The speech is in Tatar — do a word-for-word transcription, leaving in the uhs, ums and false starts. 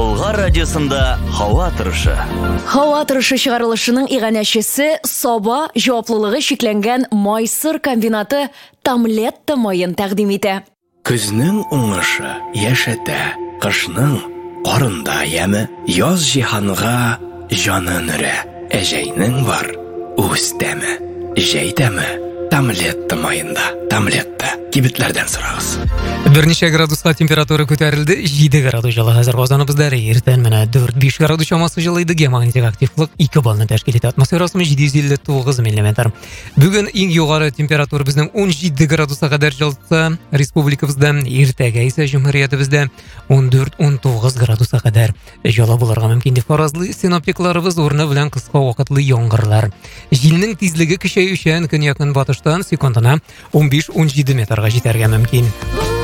Болгар радиосында һава торышы. Һава торышы чыгарылышының иганәчесе Саба җаваплылыгы шикләнгән майсыр комбинаты Тамлетта майын тәкъдим итә. Көзнең уңышы яшәтә, кышның карында яме, яз җиһанга җанын өрә. Әҗәйнең бар үз тәме, җәй тәме Тамлетта майында. Тамлетта кибетләрдән сорагыз. Берничә градуска температура күтәрелде, җиде градус җылы хәзер Казаныбызда, иртән менә дүрт-биш градус чамасы җылы иде, геомагнитик активлык ике балны тәшкил итә. Атмосферасы җиде йөз илле тугыз миллиметр. Бүген иң югары температура безнең ун җиде градуска кадәр җылытса, республикабызда, иртәгә исә җумһуриятыбызда ун дүрт-ун тугыз градуска кадәр җылы булырга мөмкин дип фаразлый синоптикларыбыз урыны белән кыска вакытлы яңгырлар. Җилнең тизлеге көчәючән көньякның батыштан секундына ун биш-ун җиде метрга җитәргә мөмкин.